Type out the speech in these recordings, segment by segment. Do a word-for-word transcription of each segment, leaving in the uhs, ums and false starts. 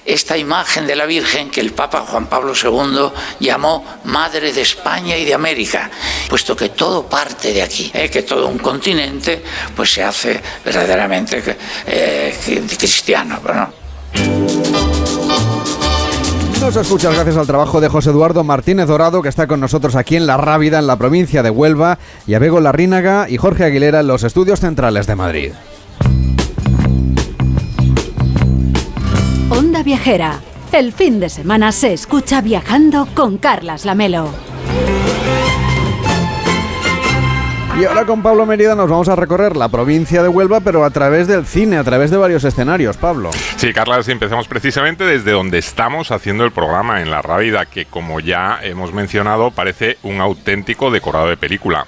esta imagen de la Virgen que el Papa Juan Pablo segundo llamó Madre de España y de América, puesto que todo parte de aquí, ¿eh? que todo un continente pues se hace verdaderamente eh, cristiano, ¿no? Nos escuchas gracias al trabajo de José Eduardo Martínez Dorado, que está con nosotros aquí en La Rábida, en la provincia de Huelva, y a Bego Larrínaga y Jorge Aguilera en los estudios centrales de Madrid. Onda Viajera. El fin de semana se escucha viajando con Carlas Lamelo. Y ahora con Pablo Mérida nos vamos a recorrer la provincia de Huelva, pero a través del cine, a través de varios escenarios, Pablo. Sí, Carlas, empezamos precisamente desde donde estamos haciendo el programa, en La Rábida, que como ya hemos mencionado, parece un auténtico decorado de película.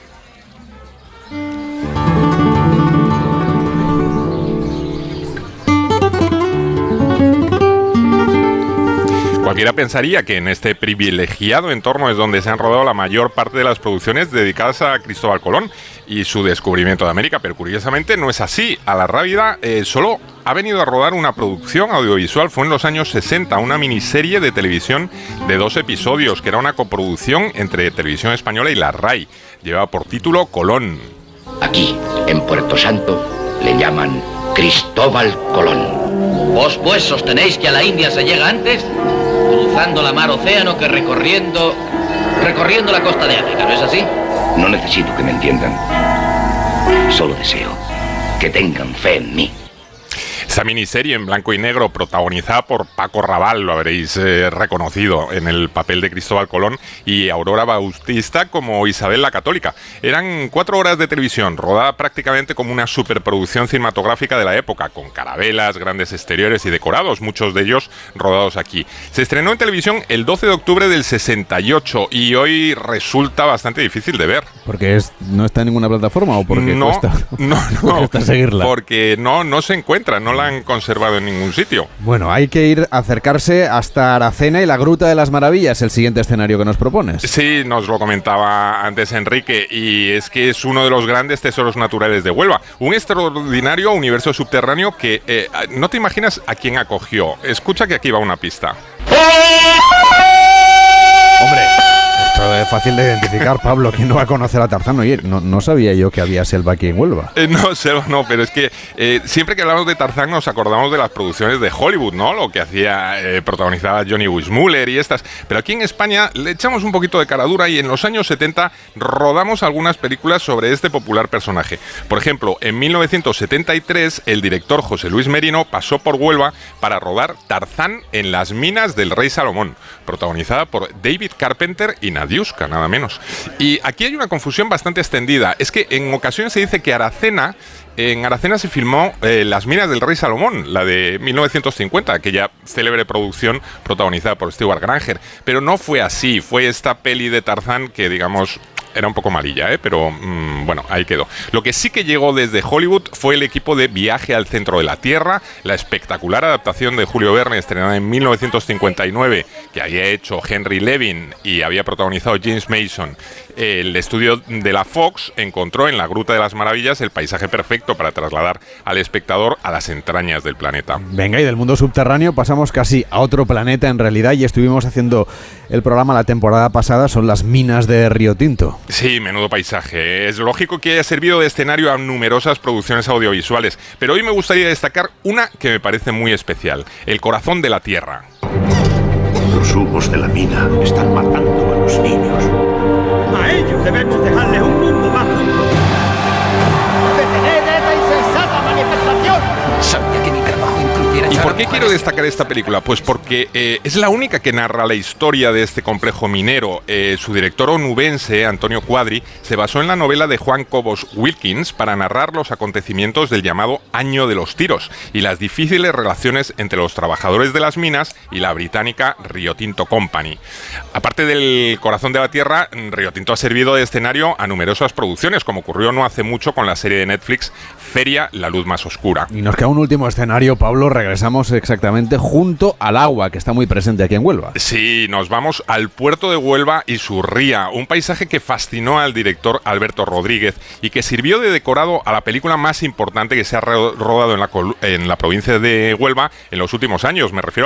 Cualquiera pensaría que en este privilegiado entorno es donde se han rodado la mayor parte de las producciones dedicadas a Cristóbal Colón y su descubrimiento de América, pero curiosamente no es así. A La Rábida eh, solo ha venido a rodar una producción audiovisual, fue en los años sesenta, una miniserie de televisión de dos episodios, que era una coproducción entre Televisión Española y la RAI. Lleva por título Colón. Aquí, en Puerto Santo, le llaman Cristóbal Colón. ¿Vos pues sostenéis que a la India se llega antes? Cruzando la mar Océano que recorriendo... recorriendo la costa de África, ¿no es así? No necesito que me entiendan. Solo deseo que tengan fe en mí. Esta miniserie en blanco y negro, protagonizada por Paco Raval, lo habréis eh, reconocido en el papel de Cristóbal Colón, y Aurora Bautista como Isabel la Católica. Eran cuatro horas de televisión, rodada prácticamente como una superproducción cinematográfica de la época, con carabelas, grandes exteriores y decorados, muchos de ellos rodados aquí. Se estrenó en televisión el doce de octubre del sesenta y ocho y hoy resulta bastante difícil de ver. ¿Porque es, no está en ninguna plataforma o porque no, cuesta, no, no, cuesta seguirla? Porque no, no se encuentra, no la han conservado en ningún sitio. Bueno, hay que ir a acercarse hasta Aracena y la Gruta de las Maravillas, el siguiente escenario que nos propones. Sí, nos lo comentaba antes Enrique, y es que es uno de los grandes tesoros naturales de Huelva. Un extraordinario universo subterráneo que eh, no te imaginas a quién acogió. Escucha que aquí va una pista. Hombre, esto es fácil de identificar, Pablo. ¿Quién no va a conocer a Tarzán? Oye, no, no sabía yo que había selva aquí en Huelva. Eh, no, selva no, pero es que eh, siempre que hablamos de Tarzán nos acordamos de las producciones de Hollywood, ¿no? Lo que hacía, eh, protagonizaba Johnny Weissmuller y estas. Pero aquí en España le echamos un poquito de cara dura y en los años setenta rodamos algunas películas sobre este popular personaje. Por ejemplo, en mil novecientos setenta y tres el director José Luis Merino pasó por Huelva para rodar Tarzán en las minas del Rey Salomón, protagonizada por David Carpenter y Nadiuska, nada menos. Y aquí hay una confusión bastante extendida. Es que en ocasiones se dice que Aracena, en Aracena se filmó eh, Las minas del Rey Salomón, la de mil novecientos cincuenta, aquella célebre producción protagonizada por Stewart Granger. Pero no fue así, fue esta peli de Tarzán que, digamos, era un poco malilla, ¿eh? Pero mmm, bueno, ahí quedó. Lo que sí que llegó desde Hollywood fue el equipo de Viaje al Centro de la Tierra, la espectacular adaptación de Julio Verne, estrenada en mil novecientos cincuenta y nueve, que había hecho Henry Levin y había protagonizado James Mason. El estudio de la Fox encontró en la Gruta de las Maravillas el paisaje perfecto para trasladar al espectador a las entrañas del planeta. Venga, y del mundo subterráneo pasamos casi a otro planeta en realidad, y estuvimos haciendo el programa la temporada pasada, son las minas de Río Tinto. Sí, menudo paisaje. Es lógico que haya servido de escenario a numerosas producciones audiovisuales, pero hoy me gustaría destacar una que me parece muy especial: El corazón de la Tierra. Los humos de la mina están matando a los niños. A ellos debemos dejarles un mundo más justo. ¡Detened esta insensata manifestación! Sabía que mi trabajo incluyera... ¿Y por qué quiero destacar esta película? Pues porque eh, es la única que narra la historia de este complejo minero. Eh, su director onubense, Antonio Cuadri, se basó en la novela de Juan Cobos Wilkins para narrar los acontecimientos del llamado Año de los Tiros y las difíciles relaciones entre los trabajadores de las minas y la británica Rio Tinto Company. Aparte del corazón de la Tierra, Rio Tinto ha servido de escenario a numerosas producciones, como ocurrió no hace mucho con la serie de Netflix Feria, la luz más oscura. Y nos queda un último escenario, Pablo. Regresamos exactamente junto al agua, que está muy presente aquí en Huelva. Sí, nos vamos al puerto de Huelva y su ría, un paisaje que fascinó al director Alberto Rodríguez y que sirvió de decorado a la película más importante que se ha rodado en la, en la provincia de Huelva en los últimos años. Me refiero